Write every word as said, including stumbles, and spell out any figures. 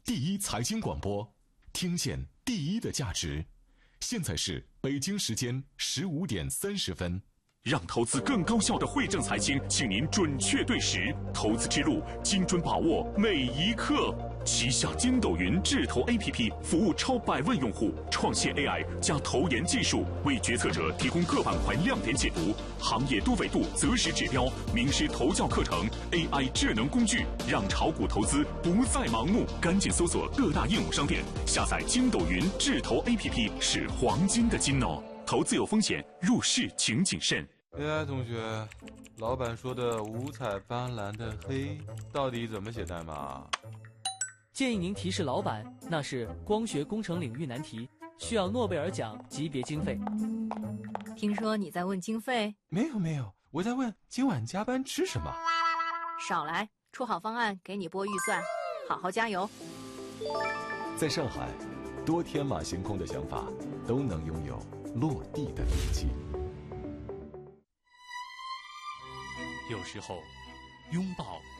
第一财经广播，听见第一的价值。现在是北京时间十五点三十分。 让投资更高效的惠正财经，请您准确对时，投资之路精准把握每一刻。旗下筋斗云智投 A P P 服务超百万用户，创新 A I 加投研技术，为决策者提供各板块亮点解读、行业多维度择时指标、名师投教课程、A I 智能工具，让炒股投资不再盲目。赶紧搜索各大应用商店，下载筋斗云智投 A P P 是黄金的金哦。投资有风险，入市请谨慎。 哎，同学，老板说的五彩斑斓的黑到底怎么写代码？ 建议您提示老板，那是光学工程领域难题，需要诺贝尔奖级别经费。 听说你在问经费？ 没有没有，我在问今晚加班吃什么。 少来，出好方案给你拨预算，好好加油。 在上海，多天马行空的想法都能拥有落地的勇气。 有时候，拥抱